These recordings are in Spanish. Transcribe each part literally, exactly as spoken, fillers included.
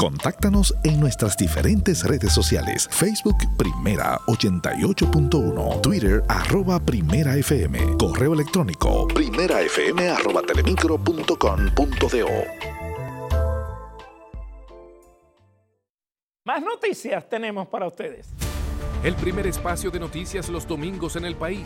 Contáctanos en nuestras diferentes redes sociales. Facebook Primera ochenta y ocho punto uno, Twitter arroba Primera F M, correo electrónico primerafm arroba telemicro punto com punto do. Más noticias tenemos para ustedes. El primer espacio de noticias los domingos en el país.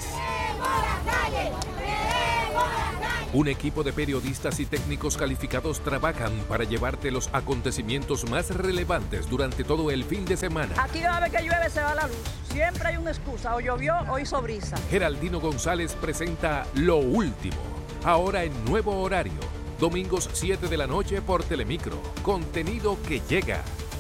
Un equipo de periodistas y técnicos calificados trabajan para llevarte los acontecimientos más relevantes durante todo el fin de semana. Aquí cada vez que llueve se va la luz. Siempre hay una excusa. O llovió o hizo brisa. Geraldino González presenta Lo Último. Ahora en nuevo horario. Domingos siete de la noche por Telemicro. Contenido que llega.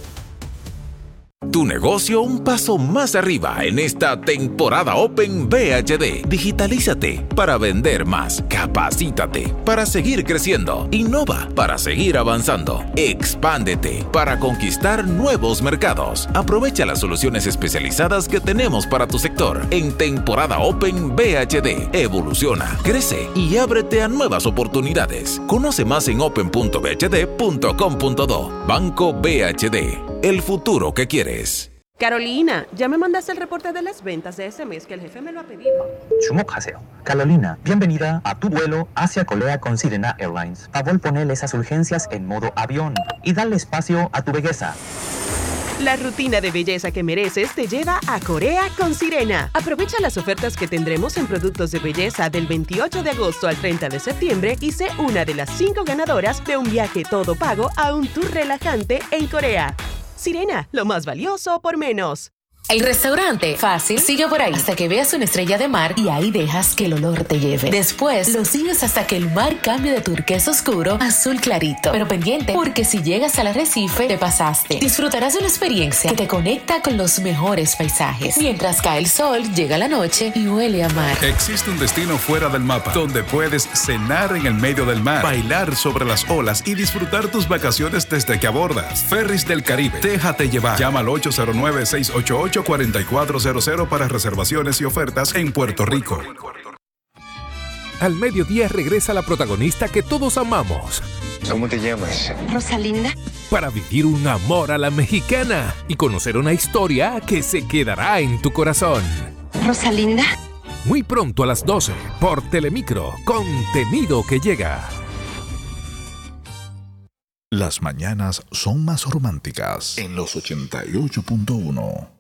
Tu negocio un paso más arriba en esta temporada Open V H D. Digitalízate para vender más. Capacítate para seguir creciendo. Innova para seguir avanzando. Expándete para conquistar nuevos mercados. Aprovecha las soluciones especializadas que tenemos para tu sector en temporada Open V H D. Evoluciona, crece y ábrete a nuevas oportunidades. Conoce más en open punto v h d punto com punto do. Banco V H D. El futuro que quieres. Carolina, ya me mandaste el reporte de las ventas de ese mes que el jefe me lo ha pedido. 주목하세요. Carolina, bienvenida a tu vuelo hacia Corea con Sirena Airlines. Favor poner esas urgencias en modo avión y darle espacio a tu belleza. La rutina de belleza que mereces te lleva a Corea con Sirena. Aprovecha las ofertas que tendremos en productos de belleza del veintiocho de agosto al treinta de septiembre y sé una de las cinco ganadoras de un viaje todo pago a un tour relajante en Corea. Sirena, lo más valioso por menos. El restaurante fácil sigue por ahí hasta que veas una estrella de mar y ahí dejas que el olor te lleve. Después lo sigues hasta que el mar cambie de turquesa oscuro a azul clarito. Pero pendiente, porque si llegas al arrecife, te pasaste. Disfrutarás de una experiencia que te conecta con los mejores paisajes. Mientras cae el sol, llega la noche y huele a mar. Existe un destino fuera del mapa donde puedes cenar en el medio del mar, bailar sobre las olas y disfrutar tus vacaciones desde que abordas. Ferries del Caribe. Déjate llevar. Llama al ocho cero nueve, seis ocho ocho, cuatro cuatro cero cero para reservaciones y ofertas en Puerto Rico. Al mediodía regresa la protagonista que todos amamos. ¿Cómo te llamas? Rosalinda. Para vivir un amor a la mexicana y conocer una historia que se quedará en tu corazón. Rosalinda. Muy pronto a las doce por Telemicro. Contenido que llega. Las mañanas son más románticas en los ochenta y ocho punto uno.